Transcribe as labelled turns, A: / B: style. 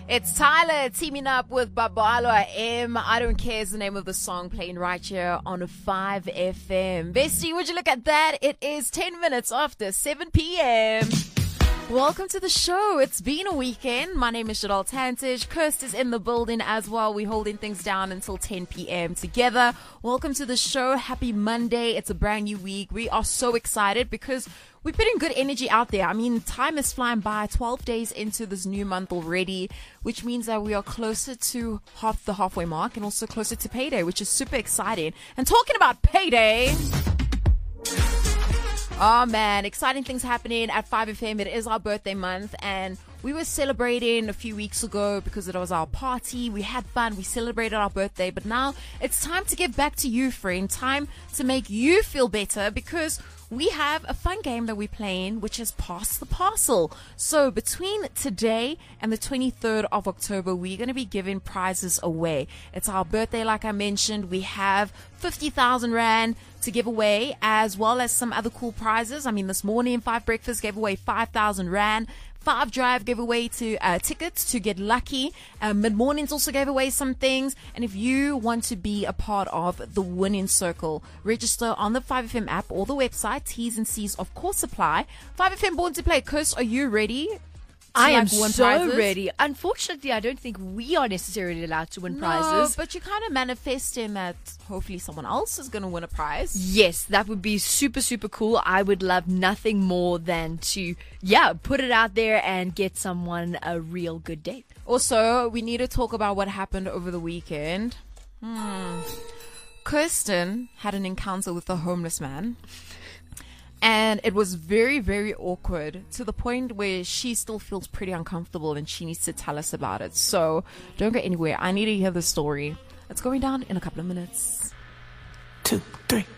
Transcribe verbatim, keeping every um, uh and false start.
A: It's Tyler teaming up with Babalo M. I Don't Care is the name of the song playing right here on five F M. Bestie, would you look at that? It is ten minutes after seven p.m. Welcome to the show. It's been a weekend. My name is Shadal Tantich. Kirst is in the building as well. We're holding things down until ten p.m. together. Welcome to the show. Happy Monday. It's a brand new week. We are so excited because we're putting good energy out there. I mean, time is flying by. twelve days into this new month already, which means that we are closer to half the halfway mark and also closer to payday, which is super exciting. And talking about payday, oh man, exciting things happening at five F M. It is our birthday month and we were celebrating a few weeks ago because it was our party. We had fun. We celebrated our birthday. But now it's time to give back to you, friend. Time to make you feel better because we have a fun game that we're playing, which is Pass the Parcel. So between today and the twenty-third of October, we're going to be giving prizes away. It's our birthday, like I mentioned. We have fifty thousand rand to give away, as well as some other cool prizes. I mean, this morning, Five Breakfast gave away five thousand rand. Five Drive gave away to uh, tickets to get lucky. Uh, Mid Mornings also gave away some things. And if you want to be a part of the winning circle, register on the five F M app or the website. T's and C's, of course, apply. five F M Born to Play. Kirst, are you ready?
B: I am
A: like win
B: so
A: prizes?
B: ready. Unfortunately, I don't think we are necessarily allowed to win
A: No,
B: prizes.
A: but you kind of manifesting that hopefully someone else is going to win a prize.
B: Yes, that would be super, super cool. I would love nothing more than to, yeah, put it out there and get someone a real good date.
A: Also, we need to talk about what happened over the weekend. Hmm. Kirsten had an encounter with a homeless man. And it was very, very awkward to the point where she still feels pretty uncomfortable and she needs to tell us about it. So don't go anywhere. I need to hear the story. It's going down in a couple of minutes.
C: Two, three.